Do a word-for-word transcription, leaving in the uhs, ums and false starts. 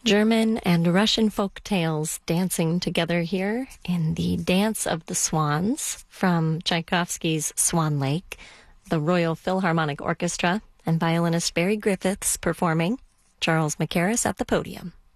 German and Russian folk tales dancing together here in the Dance of the Swans from Tchaikovsky's Swan Lake. The Royal Philharmonic Orchestra and violinist Barry Griffiths performing. Charles Mackerras at the podium.